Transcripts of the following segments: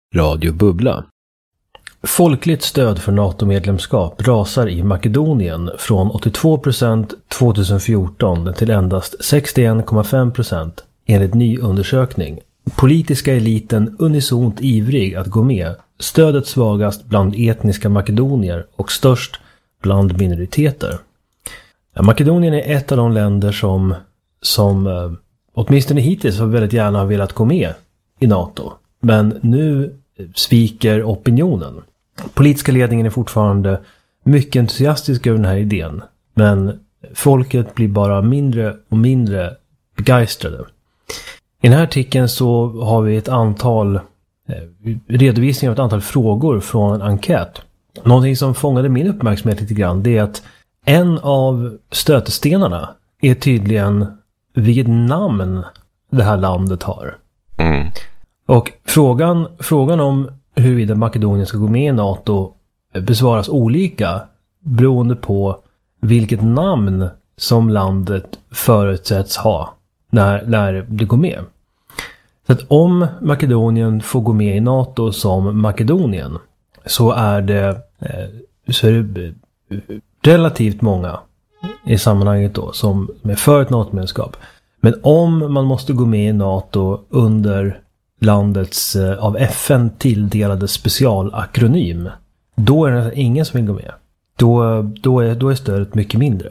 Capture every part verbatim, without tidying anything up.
Radio Bubbla. Folkligt stöd för NATO-medlemskap rasar i Makedonien från åttiotvå procent tjugohundrafjorton till endast sextioen komma fem procent enligt ny undersökning. Politiska eliten unisont ivrig att gå med. Stödet svagast bland etniska makedonier och störst bland minoriteter. Ja, Makedonien är ett av de länder som, som eh, åtminstone hittills har väldigt gärna velat gå med i NATO. Men nu sviker opinionen. Politiska ledningen är fortfarande mycket entusiastisk över den här idén. Men folket blir bara mindre och mindre begeistrade. I den här artikeln så har vi ett antal eh, redovisningar av ett antal frågor från en enkät. Någonting som fångade min uppmärksamhet lite grann, det är att en av stötestenarna är tydligen vilket namn det här landet har. Mm. Och frågan, frågan om huruvida Makedonien ska gå med i NATO besvaras olika beroende på vilket namn som landet förutsätts ha när, när det går med. Så att om Makedonien får gå med i NATO som Makedonien så är det, så är det relativt många i sammanhanget då som är för ett NATO-medlemskap. Men om man måste gå med i NATO under landets av F N tilldelade specialakronym, då är det ingen som vill gå med. Då, då, är, då är stödet mycket mindre.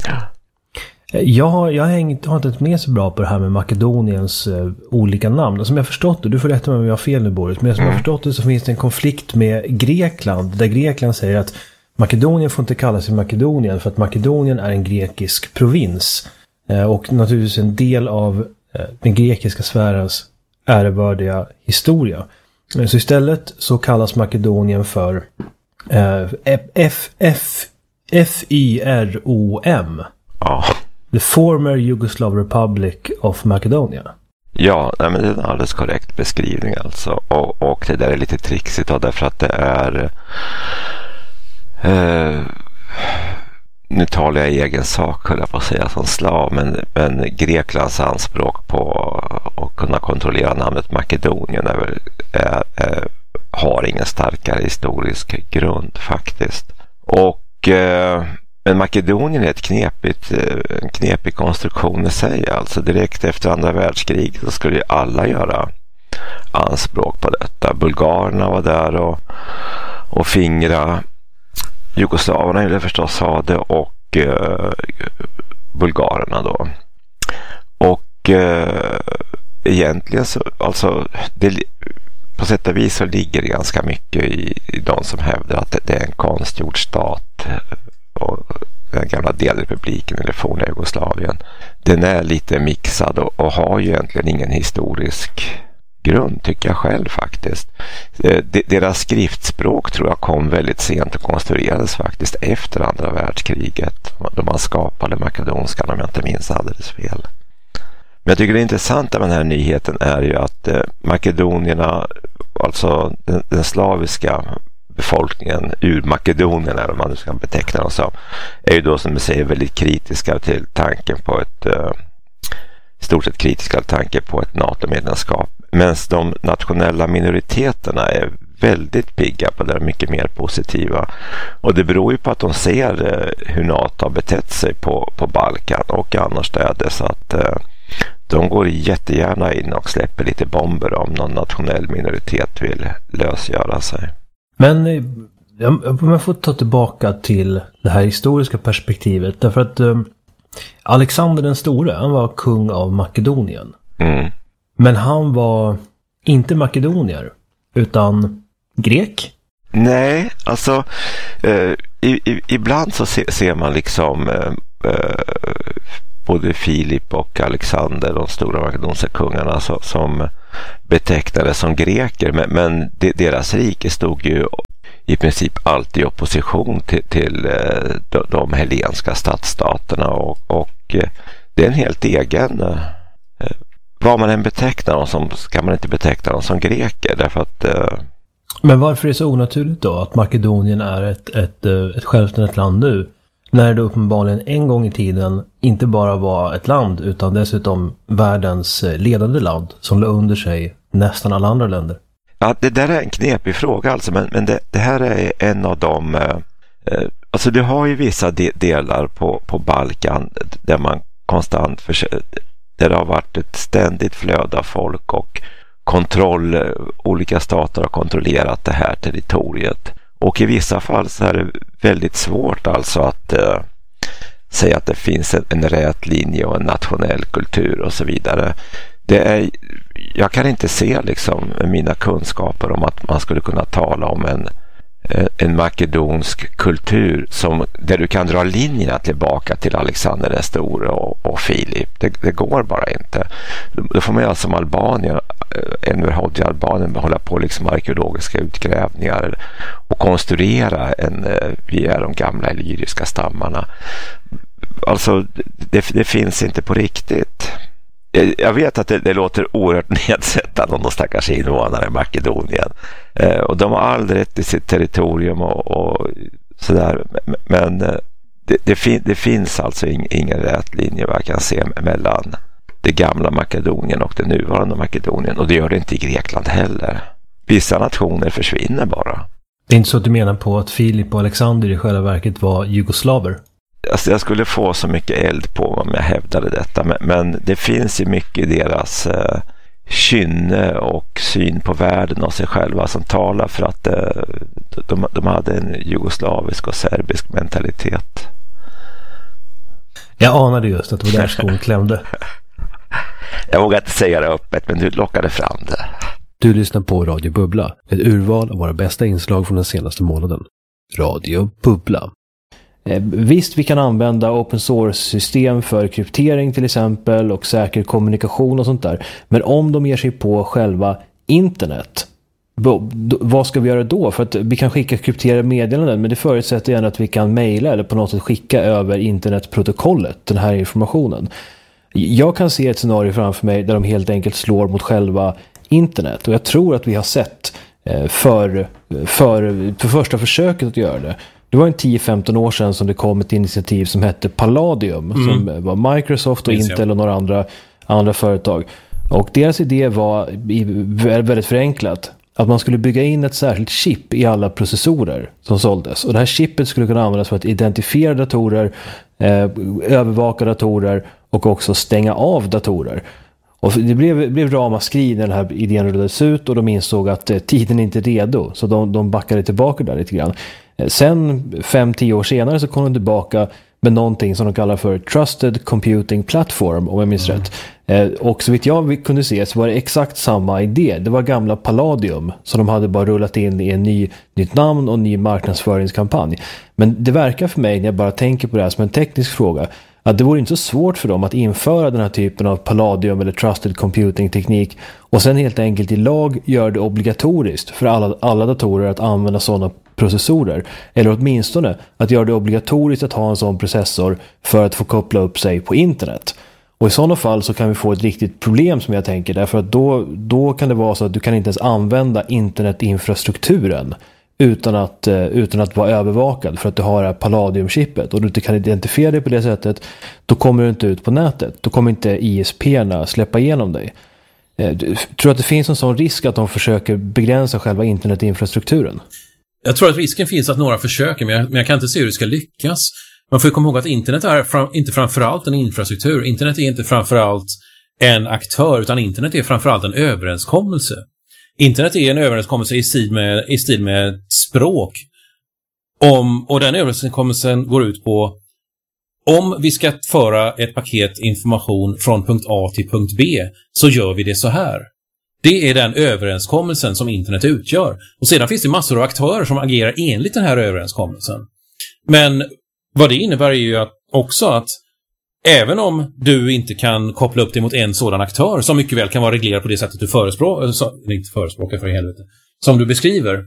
Jag har, jag har inte hängt med så bra på det här med Makedoniens uh, olika namn. Som jag förstått det, du får rätta mig om jag har fel nu Boris, men som jag förstått det så finns det en konflikt med Grekland, där Grekland säger att Makedonien får inte kalla sig Makedonien för att Makedonien är en grekisk provins. Uh, och naturligtvis en del av uh, den grekiska sfärens ärevördiga historia. Uh, så istället så kallas Makedonien för uh, F, F, F Y R O M. Ja. The former Yugoslav Republic of Macedonia. Ja, nej, men det är en alldeles korrekt beskrivning alltså. Och, och det där är lite trixigt då, därför att det är eh, nu talar jag i egen sak, höll jag på att säga, som slav, men, men Greklands anspråk på att kunna kontrollera namnet Makedonien är väl, är, är, har ingen starkare historisk grund faktiskt. Och eh, men Makedonien är ett knepigt, en knepig konstruktion i sig. Alltså direkt efter andra världskriget så skulle ju alla göra anspråk på detta. Bulgarerna var där och, och fingra. Jugoslaverna ville förstås ha det, och eh, bulgarerna då. Och eh, egentligen så, alltså det, på sätt och vis så ligger det ganska mycket i, i de som hävdar att det, det är en konstgjord stat. Och den gamla delrepubliken eller forna Jugoslavien, den är lite mixad och, och har ju egentligen ingen historisk grund, tycker jag själv faktiskt. De, deras skriftspråk tror jag kom väldigt sent och konstruerades faktiskt efter andra världskriget, då man skapade makedonskan, om jag inte minns alldeles fel. Men jag tycker det intressanta med den här nyheten är ju att eh, makedonierna, alltså den, den slaviska befolkningen ur Makedonien, eller om man nu ska beteckna dem så, är ju då, som jag säger, väldigt kritiska till tanken på ett uh, i stort sett kritiska tanke på ett NATO-medlemskap, medan de nationella minoriteterna är väldigt pigga på det, mycket mer positiva, och det beror ju på att de ser uh, hur NATO har betett sig på, på Balkan och annorstädes, så att uh, de går jättegärna in och släpper lite bomber om någon nationell minoritet vill lösgöra sig. Men om jag får ta tillbaka till det här historiska perspektivet. Därför att um, Alexander den store, han var kung av Makedonien. Mm. Men han var inte makedonier, utan grek. Nej, alltså eh, i, i, ibland så se, ser man liksom eh, både Filip och Alexander, de stora makedonska kungarna, så, som betecknades som greker, men, men de, deras rike stod ju i princip alltid i opposition till, till de, de helenska stadsstaterna, och, och det är en helt egen, vad man än betecknar dem som, ska man inte beteckna dem som greker, därför att. Men varför är det så onaturligt då att Makedonien är ett, ett, ett självständigt land nu, när det uppenbarligen en gång i tiden inte bara var ett land, utan dessutom världens ledande land som låg under sig nästan alla andra länder? Ja, det där är en knepig fråga alltså, men, men det, det här är en av de... Eh, alltså du har ju vissa de, delar på, på Balkan där man konstant försöker, där det har varit ett ständigt flöde av folk och kontroll, olika stater har kontrollerat det här territoriet. Och i vissa fall så är det väldigt svårt alltså att eh, säga att det finns en, en rät linje och en nationell kultur och så vidare. Det är, jag kan inte se liksom med mina kunskaper om att man skulle kunna tala om en, en makedonsk kultur som, där du kan dra linjerna tillbaka till Alexander den store och, och Filip. Det, det går bara inte. Då får man alltså som Albanien, N V H D i Albanien, hålla på liksom arkeologiska utgrävningar och konstruera en, vi är de gamla illyriska stammarna. Alltså det, det finns inte på riktigt. Jag vet att det, det låter oerhört nedsättande om de stackars invånare i Makedonien. Eh, och de har all rätt i sitt territorium och, och sådär. Men det, det, fin, det finns alltså ing, ingen rätt linje vad jag kan se mellan det gamla Makedonien och det nuvarande Makedonien. Och det gör det inte i Grekland heller. Vissa nationer försvinner bara. Det är inte så att du menar på att Filip och Alexander i själva verket var jugoslaver? Alltså jag skulle få så mycket eld på om jag hävdade detta, men, men det finns ju mycket i deras eh, kynne och syn på världen och sig själva som talar för att eh, de, de hade en jugoslavisk och serbisk mentalitet. Jag anade just att det var där skon klämde. Jag vågar inte säga det öppet, men du lockade fram det. Du lyssnar på Radio Bubbla, ett urval av våra bästa inslag från den senaste månaden. Radio Bubbla. Visst, vi kan använda open source-system för kryptering till exempel och säker kommunikation och sånt där. Men om de ger sig på själva internet, vad ska vi göra då? För att vi kan skicka krypterade meddelanden, men det förutsätter ändå att vi kan mejla eller på något sätt skicka över internetprotokollet den här informationen. Jag kan se ett scenario framför mig där de helt enkelt slår mot själva internet. Och jag tror att vi har sett för, för, för första försöket att göra det. Det var en tio femton år sedan som det kom ett initiativ som hette Palladium, mm. som var Microsoft och Intel och några andra, andra företag. Och deras idé var väldigt förenklat att man skulle bygga in ett särskilt chip i alla processorer som såldes. Och det här chippet skulle kunna användas för att identifiera datorer, eh, övervaka datorer och också stänga av datorer. Och det blev, blev ramaskri när den här idén rullades ut och de insåg att eh, tiden inte är redo. Så de, de backade tillbaka där lite grann. Sen fem till tio år senare så kom de tillbaka med någonting som de kallar för Trusted Computing Platform, om jag minns mm. rätt. Eh, och så vitt jag kunde se så var det exakt samma idé. Det var gamla Palladium som de hade bara rullat in i en ny, nytt namn och en ny marknadsföringskampanj. Men det verkar för mig, när jag bara tänker på det här som en teknisk fråga, att det vore inte så svårt för dem att införa den här typen av Palladium eller Trusted Computing-teknik och sen helt enkelt i lag gör det obligatoriskt för alla, alla datorer att använda sådana processorer. Eller åtminstone att göra det obligatoriskt att ha en sån processor för att få koppla upp sig på internet. Och i sådana fall så kan vi få ett riktigt problem som jag tänker, därför att då, då kan det vara så att du kan inte ens använda internetinfrastrukturen utan att, utan att vara övervakad för att du har det här Palladium-chippet och du inte kan identifiera dig på det sättet, då kommer du inte ut på nätet. Då kommer inte I S P-erna släppa igenom dig. Tror du att det finns en sån risk att de försöker begränsa själva internetinfrastrukturen? Jag tror att risken finns att några försöker, men jag, men jag kan inte se hur det ska lyckas. Man får ju komma ihåg att internet är fram, inte framförallt en infrastruktur. Internet är inte framförallt en aktör, utan internet är framförallt en överenskommelse. Internet är en överenskommelse i stil med, i stil med språk. Om, och den överenskommelsen går ut på om vi ska föra ett paket information från punkt A till punkt B så gör vi det så här. Det är den överenskommelsen som internet utgör. Och sedan finns det massor av aktörer som agerar enligt den här överenskommelsen. Men vad det innebär är ju att också att även om du inte kan koppla upp dig mot en sådan aktör som mycket väl kan vara reglerad på det sättet du förespråkar, eller inte förespråkar för i helvete, som du beskriver,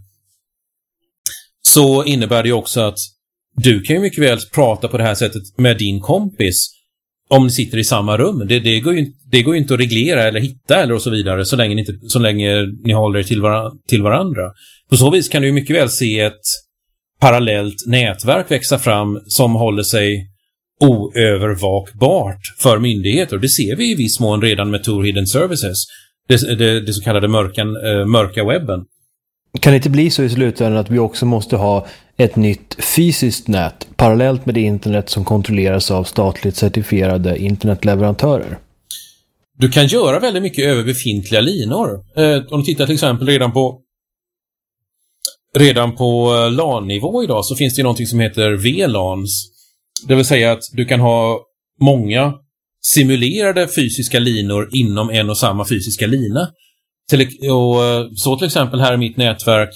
så innebär det ju också att du kan ju mycket väl prata på det här sättet med din kompis om ni sitter i samma rum. Det, det, går ju, det går ju inte att reglera eller hitta eller och så vidare så länge ni, inte, så länge ni håller er till, var, till varandra. På så vis kan du ju mycket väl se ett parallellt nätverk växa fram som håller sig oövervakbart för myndigheter. Det ser vi i viss mån redan med Tor Hidden Services. det, det, det så kallade mörkan, äh, mörka webben. Kan det inte bli så i slutändan att vi också måste ha ett nytt fysiskt nät parallellt med det internet som kontrolleras av statligt certifierade internetleverantörer? Du kan göra väldigt mycket över befintliga linor. Eh, om du tittar till exempel redan på redan på LAN-nivå idag så finns det ju någonting som heter V LANs. Det vill säga att du kan ha många simulerade fysiska linor inom en och samma fysiska lina. Till, och, så till exempel här i mitt nätverk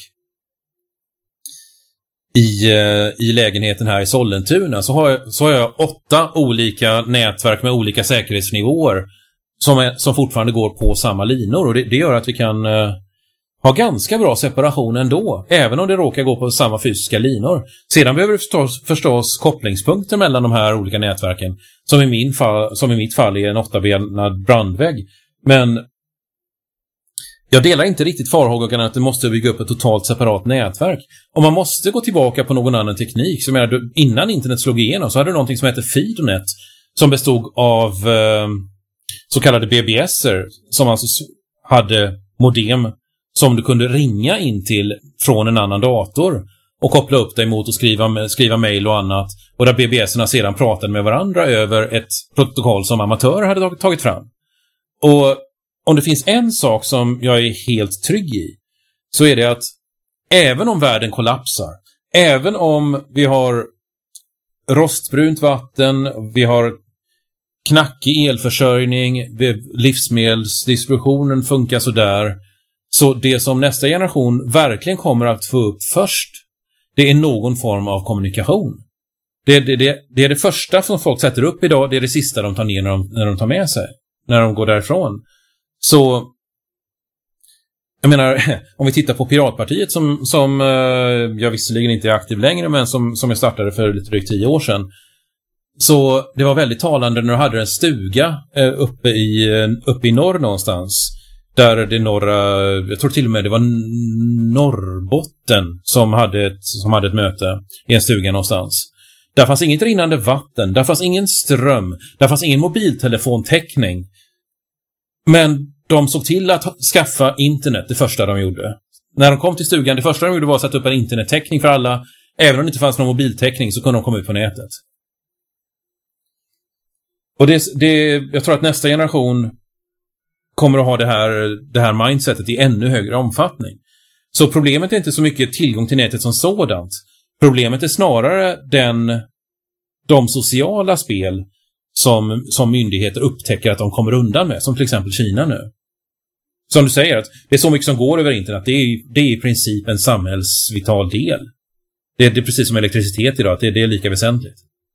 i, i lägenheten här i Sollentuna så har, jag, så har jag åtta olika nätverk med olika säkerhetsnivåer som, är, som fortfarande går på samma linor. Och det, det gör att vi kan uh, ha ganska bra separation ändå, även om det råkar gå på samma fysiska linor. Sedan behöver det förstås, förstås kopplingspunkter mellan de här olika nätverken, som i, min fall, som i mitt fall är en åttabenad brandvägg. Men jag delar inte riktigt farhågan att det måste bygga upp ett totalt separat nätverk. Om man måste gå tillbaka på någon annan teknik, som är, innan internet slog igenom så hade du någonting som heter FeedNet, som bestod av eh, så kallade B B S-er, som alltså hade modem som du kunde ringa in till från en annan dator och koppla upp dig mot och skriva, skriva mejl och annat. Och där B B S-erna sedan pratade med varandra över ett protokoll som amatörer hade tagit fram. Och om det finns en sak som jag är helt trygg i, så är det att även om världen kollapsar, även om vi har rostbrunt vatten, vi har knackig elförsörjning, livsmedelsdistributionen funkar så där, så det som nästa generation verkligen kommer att få upp först, det är någon form av kommunikation. Det, det, det, det är det första som folk sätter upp idag, det är det sista de tar ner när de, när de tar med sig, när de går därifrån. Så jag menar, om vi tittar på Piratpartiet som, som jag visserligen inte är aktiv längre, men som, som jag startade för lite drygt tio år sedan. Så det var väldigt talande när du hade en stuga uppe i, uppe i norr någonstans. Där det norra, jag tror till och med det var Norrbotten som hade ett, som hade ett möte i en stuga någonstans. Där fanns inget rinnande vatten, där fanns ingen ström, där fanns ingen mobiltelefontäckning. Men de såg till att skaffa internet det första de gjorde. När de kom till stugan, det första de gjorde var att sätta upp en internettäckning för alla. Även om det inte fanns någon mobiltäckning så kunde de komma ut på nätet. Och det, det, jag tror att nästa generation kommer att ha det här, det här mindsetet i ännu högre omfattning. Så problemet är inte så mycket tillgång till nätet som sådant. Problemet är snarare den, de sociala spel som, som myndigheter upptäcker att de kommer undan med, som till exempel Kina nu. Som du säger, att det är så mycket som går över internet, det är, det är i princip en samhällsvital del. Det är, det är precis som elektricitet idag, att det, det är lika väsentligt.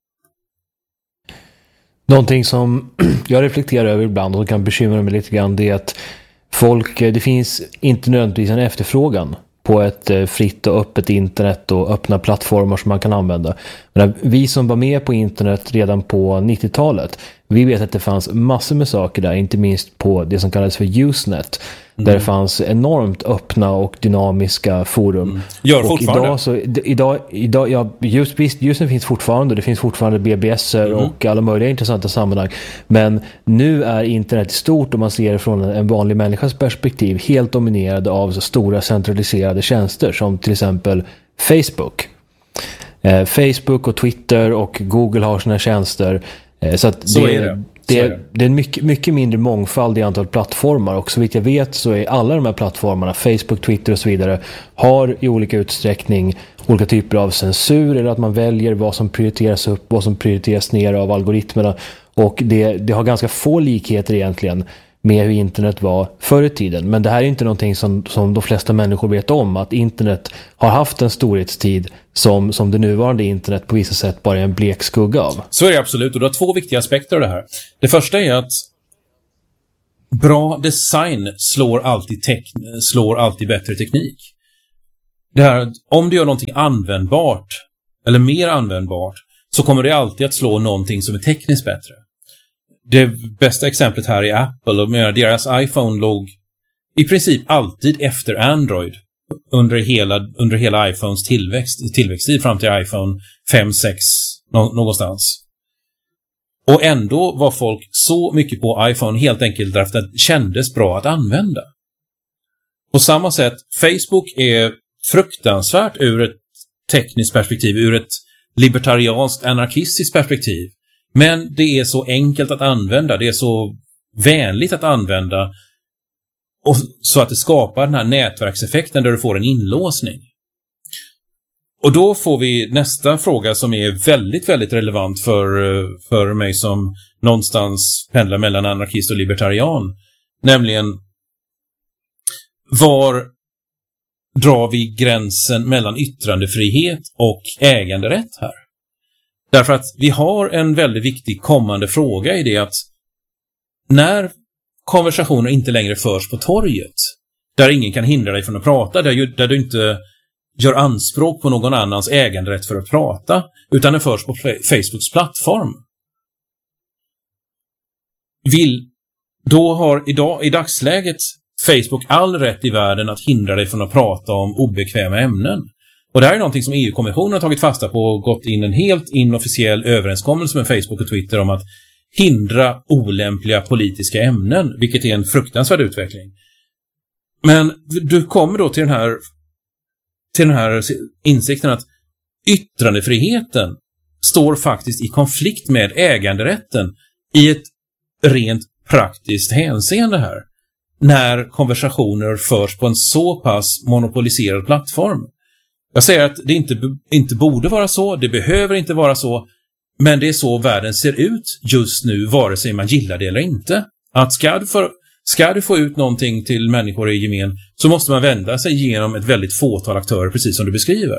Någonting som jag reflekterar över ibland och kan bekymra mig lite grann, det är att folk, det finns inte nödvändigtvis en efterfrågan på ett fritt och öppet internet och öppna plattformar som man kan använda. Men vi som var med på internet redan på nittiotalet, vi vet att det fanns massor med saker där, inte minst på det som kallades för Usenet, mm. där det fanns enormt öppna och dynamiska forum. Mm. Gör och fortfarande. Idag, så, idag, idag ja, just, visst, Usenet finns fortfarande, det finns fortfarande B B S-er mm. och alla möjliga intressanta sammanhang. Men nu är internet stort, om man ser det från en vanlig människas perspektiv, helt dominerad av så stora centraliserade tjänster som till exempel Facebook. Eh, Facebook och Twitter och Google har sina tjänster. Eh, så att så det, är det. det, är det. det är en mycket, mycket mindre mångfald i antal plattformar, och så vitt jag vet så är alla de här plattformarna, Facebook, Twitter och så vidare, har i olika utsträckning olika typer av censur, eller att man väljer vad som prioriteras upp, vad som prioriteras ner av algoritmerna, och det, det har ganska få likheter egentligen med hur internet var förr i tiden. Men det här är inte någonting som, som de flesta människor vet om, att internet har haft en storhetstid som, som det nuvarande internet på vissa sätt bara är en blek skugga av. Så är det absolut, och det har två viktiga aspekter av det här. Det första är att bra design slår alltid, tek- slår alltid bättre teknik. Det här, om du gör någonting användbart eller mer användbart, så kommer det alltid att slå någonting som är tekniskt bättre. Det bästa exemplet här är Apple, och med deras iPhone låg i princip alltid efter Android under hela, under hela iPhones tillväxt, tillväxttid fram till iPhone fem sex nå, någonstans. Och ändå var folk så mycket på iPhone helt enkelt därför att det kändes bra att använda. På samma sätt, Facebook är fruktansvärt ur ett tekniskt perspektiv, ur ett libertarianskt anarkistiskt perspektiv. Men det är så enkelt att använda, det är så vänligt att använda, och så att det skapar den här nätverkseffekten där du får en inlåsning. Och då får vi nästa fråga som är väldigt, väldigt relevant för, för mig som någonstans pendlar mellan anarkist och libertarian. Nämligen, var drar vi gränsen mellan yttrandefrihet och äganderätt här? Därför att vi har en väldigt viktig kommande fråga i det att när konversationer inte längre förs på torget, där ingen kan hindra dig från att prata, där, där du inte gör anspråk på någon annans äganderätt för att prata, utan den förs på Facebooks plattform. Vill, då har idag, i dagsläget Facebook all rätt i världen att hindra dig från att prata om obekväma ämnen. Och det här är någonting som E U-kommissionen har tagit fasta på och gått in en helt inofficiell överenskommelse med Facebook och Twitter om att hindra olämpliga politiska ämnen, vilket är en fruktansvärd utveckling. Men du kommer då till den här till den här insikten att yttrandefriheten står faktiskt i konflikt med äganderätten i ett rent praktiskt hänseende här, när konversationer förs på en så pass monopoliserad plattform. Jag säger att det inte, inte borde vara så, det behöver inte vara så, men det är så världen ser ut just nu, vare sig man gillar det eller inte. Att ska du, för, ska du få ut någonting till människor i gemen, så måste man vända sig genom ett väldigt fåtal aktörer, precis som du beskriver.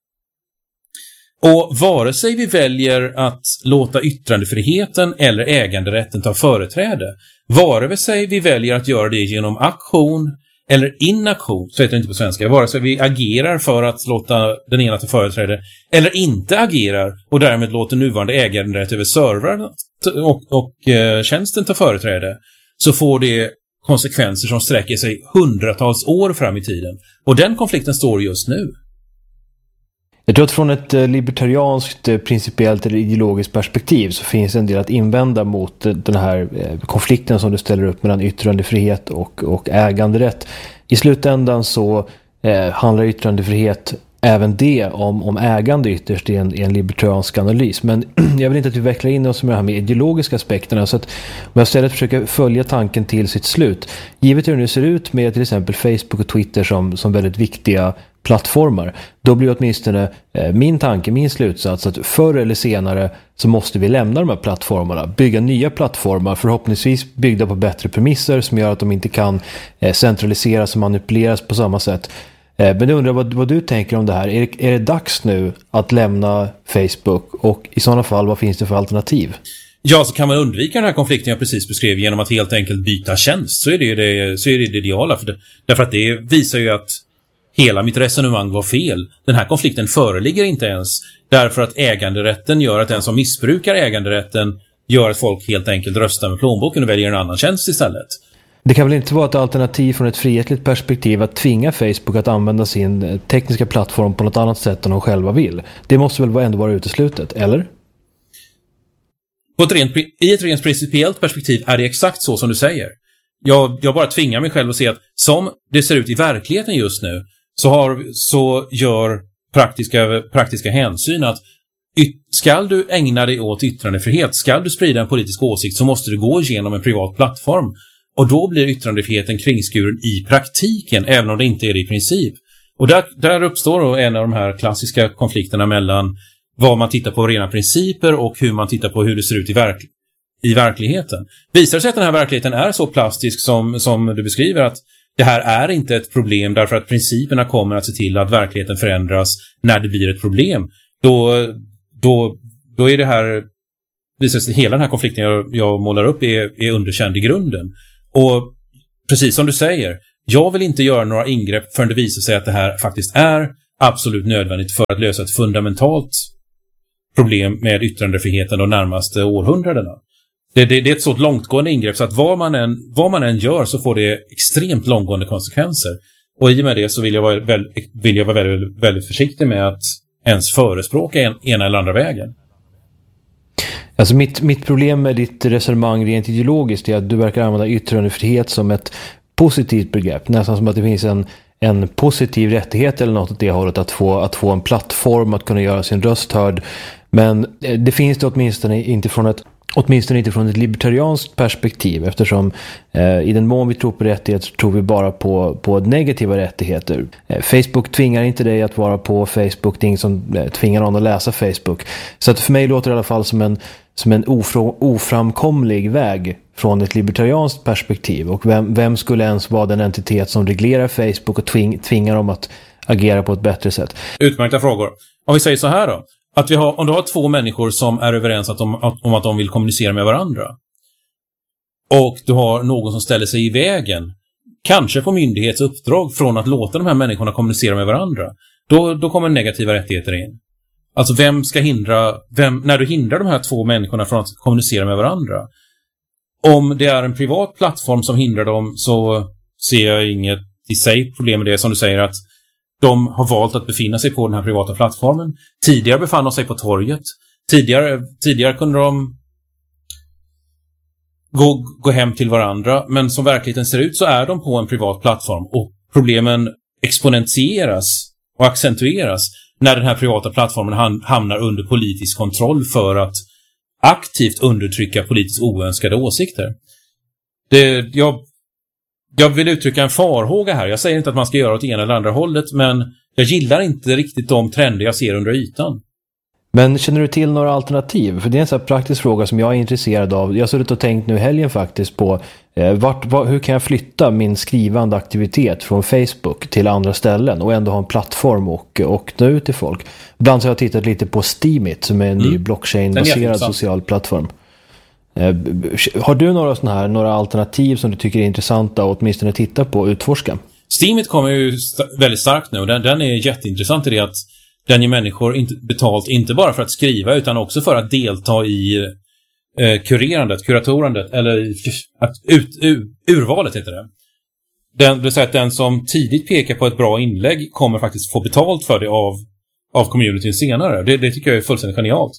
Och vare sig vi väljer att låta yttrandefriheten eller äganderätten ta företräde, vare sig vi väljer att göra det genom aktion eller inaktion, så heter det inte på svenska, vare sig vi agerar för att låta den ena ta företräde eller inte agerar och därmed låter nuvarande äganderätt över servrar och, och eh, tjänsten ta företräde, så får det konsekvenser som sträcker sig hundratals år fram i tiden. Och den konflikten står just nu. Jag tror att från ett libertarianskt, principiellt eller ideologiskt perspektiv så finns en del att invända mot den här konflikten som du ställer upp mellan yttrandefrihet och, och äganderätt. I slutändan så eh, handlar yttrandefrihet även det om, om ägande ytterst i en, i en libertariansk analys. Men jag vill inte att vi vecklar in oss med det här med ideologiska aspekterna, så att om jag istället försöker följa tanken till sitt slut. Givet hur det nu ser ut med till exempel Facebook och Twitter som, som väldigt viktiga plattformar, då blir åtminstone eh, min tanke, min slutsats att förr eller senare så måste vi lämna de här plattformarna, bygga nya plattformar, förhoppningsvis byggda på bättre premisser som gör att de inte kan eh, centraliseras och manipuleras på samma sätt. Eh, men jag undrar vad, vad du tänker om det här. Är det, är det dags nu att lämna Facebook, och i sådana fall vad finns det för alternativ? Ja, så kan man undvika den här konflikten jag precis beskrev genom att helt enkelt byta tjänst, så är det det, så är det, det ideala, för det, därför att det visar ju att hela mitt resonemang var fel. Den här konflikten föreligger inte ens därför att äganderätten gör att den som missbrukar äganderätten gör att folk helt enkelt röstar med plånboken och väljer en annan tjänst istället. Det kan väl inte vara ett alternativ från ett frihetligt perspektiv att tvinga Facebook att använda sin tekniska plattform på något annat sätt än de själva vill? Det måste väl ändå vara uteslutet, eller? På ett rent, I ett rent principiellt perspektiv är det exakt så som du säger. Jag, jag bara tvingar mig själv att se att som det ser ut i verkligheten just nu, så, har, så gör praktiska, praktiska hänsyn att yt, ska du ägna dig åt yttrandefrihet, ska du sprida en politisk åsikt, så måste du gå igenom en privat plattform. Och då blir yttrandefriheten kringskuren i praktiken, även om det inte är det i princip. Och där, där uppstår då en av de här klassiska konflikterna mellan vad man tittar på rena principer och hur man tittar på hur det ser ut i, verk, i verkligheten. Visar det sig att den här verkligheten är så plastisk som, som du beskriver, att det här är inte ett problem därför att principerna kommer att se till att verkligheten förändras när det blir ett problem, då, då, då är det här, visar sig hela den här konflikten jag, jag målar upp är, är underkänd i grunden. Och precis som du säger, jag vill inte göra några ingrepp förrän det visar sig att det här faktiskt är absolut nödvändigt för att lösa ett fundamentalt problem med yttrandefriheten de närmaste århundradena. Det, det, det är ett så långtgående ingrepp så att vad man, än, vad man än gör så får det extremt långtgående konsekvenser. Och i och med det så vill jag vara, väl, vill jag vara väldigt, väldigt försiktig med att ens förespråka en, ena eller andra vägen. Alltså mitt, mitt problem med ditt resonemang rent ideologiskt är att du verkar använda yttrandefrihet som ett positivt begrepp. Nästan som att det finns en, en positiv rättighet eller något åt det hållet att få, att få en plattform, att kunna göra sin röst hörd. Men det finns det åtminstone inte från ett Åtminstone inte från ett libertarianskt perspektiv, eftersom eh, i den mån vi tror på rättigheter så tror vi bara på, på negativa rättigheter. Eh, Facebook tvingar inte dig att vara på Facebook, det är ingen som eh, tvingar någon att läsa Facebook. Så att för mig låter det i alla fall som en, som en ofra- oframkomlig väg från ett libertarianskt perspektiv. Och vem, vem skulle ens vara den entitet som reglerar Facebook och tving, tvingar dem att agera på ett bättre sätt? Utmärkta frågor. Om vi säger så här då. Att vi har, om du har två människor som är överens att de, att, om att de vill kommunicera med varandra och du har någon som ställer sig i vägen, kanske på myndighetsuppdrag från att låta de här människorna kommunicera med varandra, då, då kommer negativa rättigheter in. Alltså vem ska hindra, vem, när du hindrar de här två människorna från att kommunicera med varandra, om det är en privat plattform som hindrar dem, så ser jag inget i sig problem med det. Som du säger, att de har valt att befinna sig på den här privata plattformen. Tidigare befann de sig på torget. Tidigare, tidigare kunde de gå, gå hem till varandra. Men som verkligheten ser ut så är de på en privat plattform. Och problemen exponentieras och accentueras när den här privata plattformen hamnar under politisk kontroll för att aktivt undertrycka politiskt oönskade åsikter. Det, jag... Jag vill uttrycka en farhåga här. Jag säger inte att man ska göra åt det ena eller andra hållet, men jag gillar inte riktigt de trender jag ser under ytan. Men känner du till några alternativ? För det är en sån här praktisk fråga som jag är intresserad av. Jag har suttit och tänkt nu i helgen faktiskt på eh, vart, var, hur kan jag flytta min skrivande aktivitet från Facebook till andra ställen och ändå ha en plattform och, och nå ut till folk. Ibland så har jag tittat lite på Steemit som är en mm. ny blockchain-baserad social plattform. Eh, har du några såna här, några alternativ som du tycker är intressanta och åtminstone titta på och utforska? Steemit kommer ju st- väldigt starkt nu och den, den är jätteintressant i det att den ger människor inte betalt inte bara för att skriva utan också för att delta i eh, kurerandet, kuratorandet eller att ut, ur, urvalet heter det. Den, det vill säga att den som tidigt pekar på ett bra inlägg kommer faktiskt få betalt för det av, av communityn senare. Det, det tycker jag är fullständigt genialt.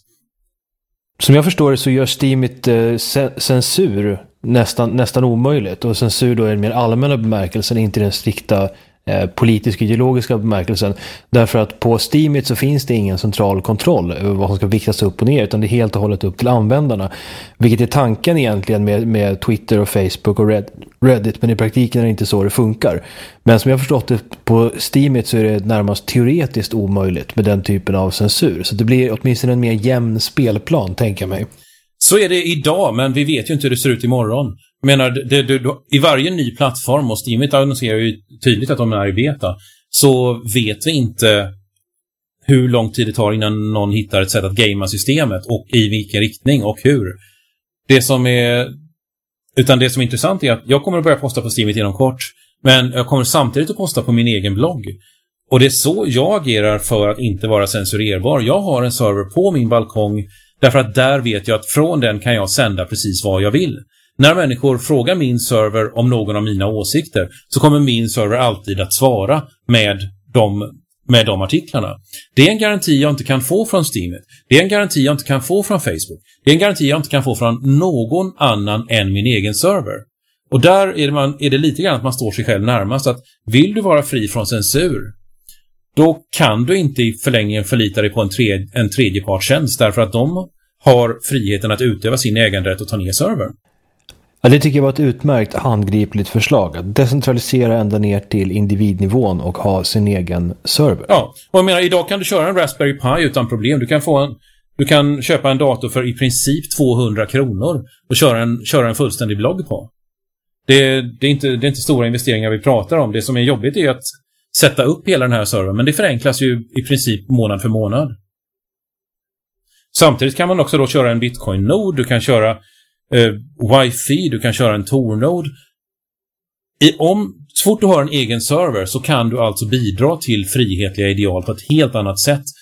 Som jag förstår det så gör Steemit eh, censur nästan, nästan omöjligt. Och censur då är den mer allmänna bemärkelsen, inte den strikta eh, politiska ideologiska bemärkelsen. Därför att på Steemit så finns det ingen central kontroll över vad som ska viktas upp och ner, utan det är helt och hållet upp till användarna. Vilket är tanken egentligen med, med Twitter och Facebook och Red, Reddit, men i praktiken är det inte så det funkar. Men som jag har förstått det på Steemit så är det närmast teoretiskt omöjligt med den typen av censur. Så det blir åtminstone en mer jämn spelplan, tänker jag mig. Så är det idag, men vi vet ju inte hur det ser ut imorgon. Jag menar, det, det, det, i varje ny plattform, och Steemit annonserar ju tydligt att de är i beta, så vet vi inte hur lång tid det tar innan någon hittar ett sätt att gamea systemet och i vilken riktning och hur. Det som är, utan det som är intressant är att jag kommer att börja posta på Steemit inom kort, men jag kommer samtidigt att posta på min egen blogg. Och det är så jag agerar för att inte vara censurerbar. Jag har en server på min balkong därför att där vet jag att från den kan jag sända precis vad jag vill. När människor frågar min server om någon av mina åsikter så kommer min server alltid att svara med de, med de artiklarna. Det är en garanti jag inte kan få från Steemit. Det är en garanti jag inte kan få från Facebook. Det är en garanti jag inte kan få från någon annan än min egen server. Och där är det, man, är det lite grann att man står sig själv närmast. Att vill du vara fri från censur, då kan du inte i förlängningen förlita dig på en, tredje, en tredjepartstjänst därför att de har friheten att utöva sin äganderätt och ta ner servern. Ja, det tycker jag var ett utmärkt handgripligt förslag. Att decentralisera ända ner till individnivån och ha sin egen server. Ja, och jag menar, idag kan du köra en Raspberry Pi utan problem. Du kan få en, du kan köpa en dator för i princip tvåhundra kronor och köra en, köra en fullständig blogg på. Det, det, är inte, det är inte stora investeringar vi pratar om. Det som är jobbigt är att sätta upp hela den här servern, men det förenklas ju i princip månad för månad. Samtidigt kan man också då köra en Bitcoin-node, du kan köra eh, Wi-Fi, du kan köra en Tor-node. I, om, så fort du har en egen server så kan du alltså bidra till frihetliga ideal på ett helt annat sätt